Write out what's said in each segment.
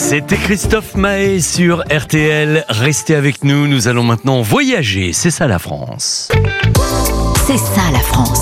C'était Christophe Maé sur RTL. Restez avec nous, nous allons maintenant voyager. C'est ça la France. C'est ça la France.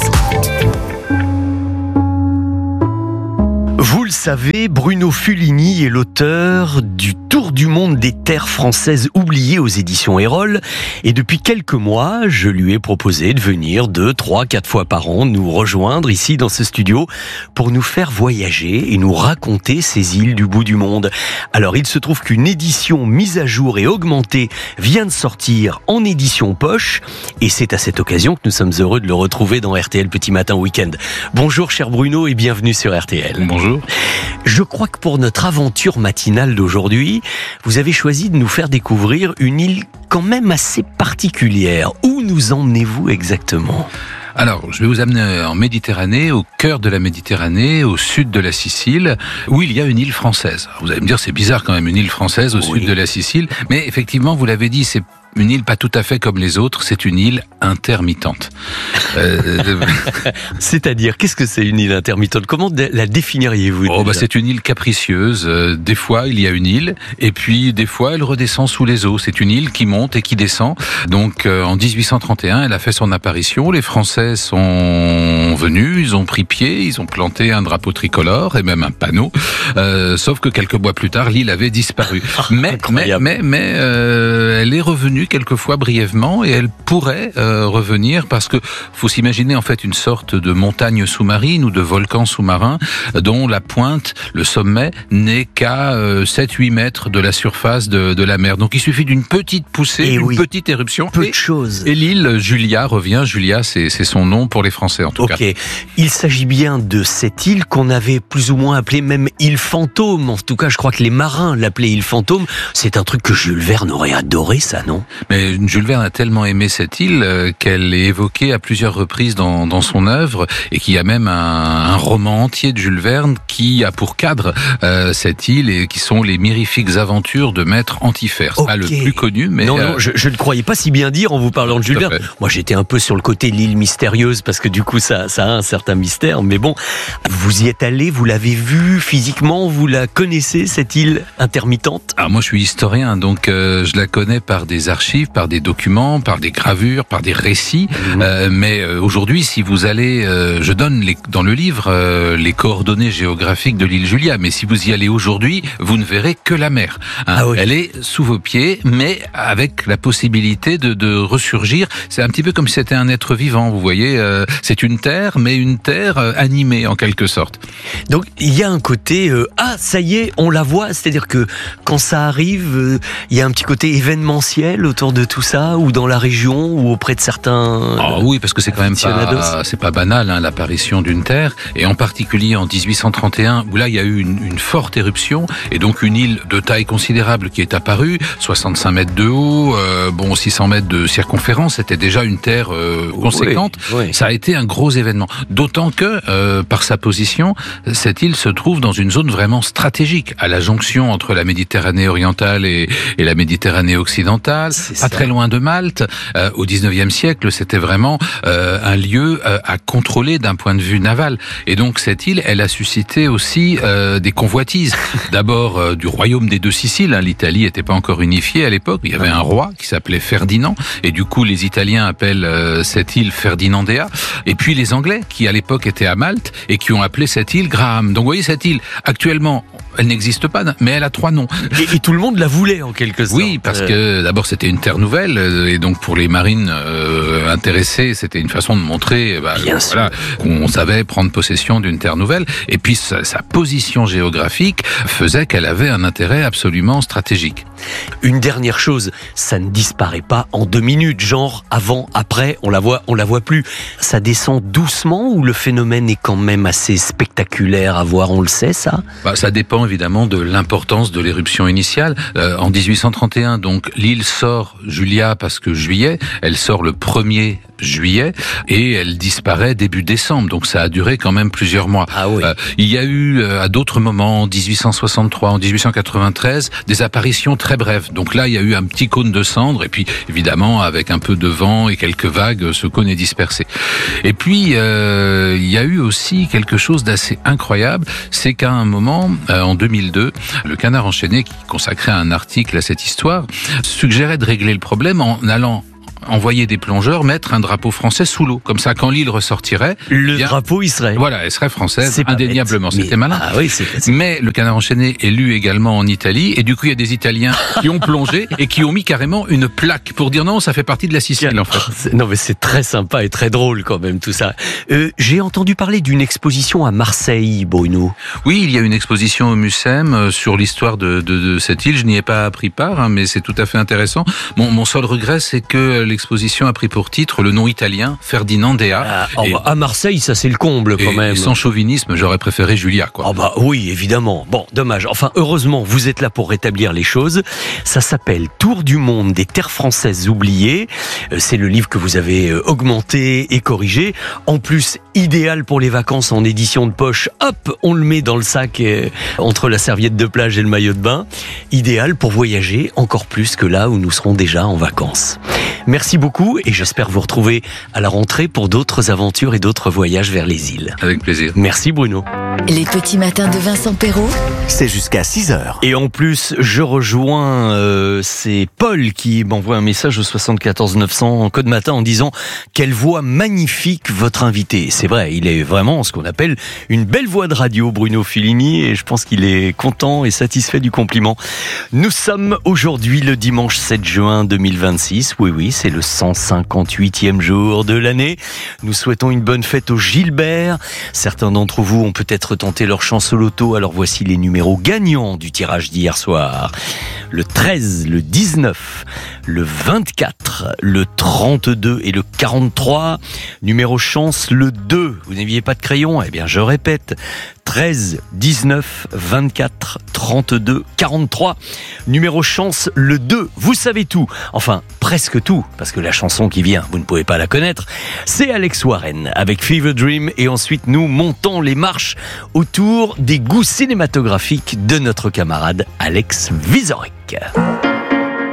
Vous le savez, Bruno Fulini est l'auteur du Tour du monde des terres françaises oubliées aux éditions Erol. Et depuis quelques mois, je lui ai proposé de venir 2, 3, 4 fois par an nous rejoindre ici dans ce studio pour nous faire voyager et nous raconter ces îles du bout du monde. Alors, il se trouve qu'une édition mise à jour et augmentée vient de sortir en édition poche. Et c'est à cette occasion que nous sommes heureux de le retrouver dans RTL Petit Matin Week-end. Bonjour cher Bruno et bienvenue sur RTL. Bonjour. Je crois que pour notre aventure matinale d'aujourd'hui, vous avez choisi de nous faire découvrir une île quand même assez particulière. Où nous emmenez-vous exactement ? Alors, je vais vous amener en Méditerranée, au cœur de la Méditerranée, au sud de la Sicile, où il y a une île française. Alors, vous allez me dire, c'est bizarre quand même, une île française au sud de la Sicile. Mais effectivement, vous l'avez dit, c'est une île pas tout à fait comme les autres, c'est une île intermittente. C'est-à-dire, qu'est-ce que c'est une île intermittente ? Comment la définiriez-vous ? C'est une île capricieuse. Des fois, il y a une île, et puis des fois, elle redescend sous les eaux. C'est une île qui monte et qui descend. Donc, en 1831, elle a fait son apparition. Les Français sont venus, ils ont pris pied, ils ont planté un drapeau tricolore et même un panneau. Sauf que quelques mois plus tard, l'île avait disparu. Mais elle est revenue quelquefois brièvement et elle pourrait revenir parce que faut s'imaginer en fait une sorte de montagne sous-marine ou de volcan sous-marin dont la pointe, le sommet n'est qu'à 7-8 mètres de la surface de la mer. Donc il suffit d'une petite poussée, petite éruption. Peu de choses. Et l'île Julia revient. Julia, c'est son nom pour les Français en tout cas. Il s'agit bien de cette île qu'on avait plus ou moins appelée même île fantôme. En tout cas, je crois que les marins l'appelaient île fantôme. C'est un truc que Jules Verne aurait adoré, ça, non ? Mais Jules Verne a tellement aimé cette île qu'elle est évoquée à plusieurs reprises dans son œuvre et qu'il y a même un roman entier de Jules Verne qui a pour cadre cette île et qui sont les mirifiques aventures de Maître Antiphère. C'est pas le plus connu, mais... Non, je ne croyais pas si bien dire en vous parlant de Jules Verne. Moi, j'étais un peu sur le côté l'île mystérieuse parce que du coup, ça a un certain mystère. Mais bon, vous y êtes allé, vous l'avez vue physiquement, vous la connaissez, cette île intermittente ? Alors moi, je suis historien, donc je la connais par des archives, par des documents, par des gravures, par des récits. Mais aujourd'hui, si vous allez, je donne dans le livre les coordonnées géographiques de l'île Julia. Mais si vous y allez aujourd'hui, vous ne verrez que la mer. Elle est sous vos pieds, mais avec la possibilité de ressurgir. C'est un petit peu comme si c'était un être vivant. Vous voyez, c'est une terre, mais une terre animée en quelque sorte. Donc il y a un côté ça y est, on la voit. C'est-à-dire que quand ça arrive, il y a un petit côté événementiel autour de tout ça, ou dans la région, ou auprès de certains. Oui, parce que c'est quand même pas banal, l'apparition d'une terre, et en particulier en 1831, où là il y a eu une forte éruption, et donc une île de taille considérable qui est apparue, 65 mètres de haut, 600 mètres de circonférence, c'était déjà une terre conséquente. Oui. Ça a été un gros événement. D'autant que, par sa position, cette île se trouve dans une zone vraiment stratégique, à la jonction entre la Méditerranée orientale et la Méditerranée occidentale, pas très loin de Malte. Au 19e siècle, c'était vraiment un lieu à contrôler d'un point de vue naval. Et donc cette île, elle a suscité aussi des convoitises. D'abord du royaume des deux Siciles, l'Italie n'était pas encore unifiée à l'époque, il y avait un roi qui s'appelait Ferdinand, et du coup les Italiens appellent cette île Ferdinandea, et puis les Anglais qui à l'époque étaient à Malte et qui ont appelé cette île Graham. Donc vous voyez, cette île, actuellement, elle n'existe pas, mais elle a 3 noms. Et tout le monde la voulait en quelque sorte. Oui, parce que d'abord c'était une terre nouvelle, et donc pour les marines intéressées, c'était une façon de montrer qu'on savait prendre possession d'une terre nouvelle. Et puis sa position géographique faisait qu'elle avait un intérêt absolument stratégique. Une dernière chose, ça ne disparaît pas en 2 minutes, genre avant, après, on la voit plus. Ça descend doucement ou le phénomène est quand même assez spectaculaire à voir, on le sait ça ? Ça dépend évidemment de l'importance de l'éruption initiale. En 1831, donc l'île sort Julia parce que juillet, elle sort le 1er juillet et elle disparaît début décembre. Donc ça a duré quand même plusieurs mois. Ah oui. Il y a eu à d'autres moments, en 1863, en 1893, des apparitions très brèves. Donc là, il y a eu un petit cône de cendres et puis évidemment, avec un peu de vent et quelques vagues, ce cône est dispersé. Et puis, il y a eu aussi quelque chose d'assez incroyable, c'est qu'à un moment, en 2002, le Canard enchaîné, qui consacrait un article à cette histoire, suggérait de régler le problème en allant envoyer des plongeurs mettre un drapeau français sous l'eau. Comme ça, quand l'île ressortirait... Le drapeau, il serait... Voilà, elle serait française, c'est indéniablement. Bête, c'était malin. Ah oui, c'est mais le Canard enchaîné est lu également en Italie, et du coup, il y a des Italiens qui ont plongé et qui ont mis carrément une plaque pour dire non, ça fait partie de la Sicile, en fait. Non, mais c'est très sympa et très drôle quand même, tout ça. J'ai entendu parler d'une exposition à Marseille, Bruno. Oui, il y a une exposition au Mucem sur l'histoire de cette île. Je n'y ai pas pris part, hein, mais c'est tout à fait intéressant. Mon seul regret, c'est que l'exposition a pris pour titre le nom italien Ferdinand Dea. À Marseille, ça c'est le comble quand même. Et sans chauvinisme, j'aurais préféré Julia, quoi. Oui, évidemment. Bon, dommage. Enfin, heureusement, vous êtes là pour rétablir les choses. Ça s'appelle Tour du monde des terres françaises oubliées. C'est le livre que vous avez augmenté et corrigé. En plus, idéal pour les vacances en édition de poche. Hop, on le met dans le sac entre la serviette de plage et le maillot de bain. Idéal pour voyager encore plus que là où nous serons déjà en vacances. Merci beaucoup et j'espère vous retrouver à la rentrée pour d'autres aventures et d'autres voyages vers les îles. Avec plaisir. Merci Bruno. Les petits matins de Vincent Perrault. C'est jusqu'à 6h. Et en plus, je rejoins, c'est Paul qui m'envoie un message au 74 900 en code matin en disant « Quelle voix magnifique votre invité !» C'est vrai, il est vraiment ce qu'on appelle une belle voix de radio, Bruno Filini, et je pense qu'il est content et satisfait du compliment. Nous sommes aujourd'hui le dimanche 7 juin 2026. Oui, c'est le 158e jour de l'année. Nous souhaitons une bonne fête aux Gilbert. Certains d'entre vous ont peut-être tenté leur chance au loto, alors voici les numéros gagnants du tirage d'hier soir. Le 13, le 19, le 24, le 32 et le 43. Numéro chance, le 2. Vous n'aviez pas de crayon ? Eh bien, je répète. 13, 19, 24, 32, 43. Numéro chance, le 2. Vous savez tout. Enfin, presque tout, parce que la chanson qui vient, vous ne pouvez pas la connaître. C'est Alex Warren avec Fever Dream. Et ensuite, nous montons les marches autour des goûts cinématographiques de notre camarade Alex Vizorek.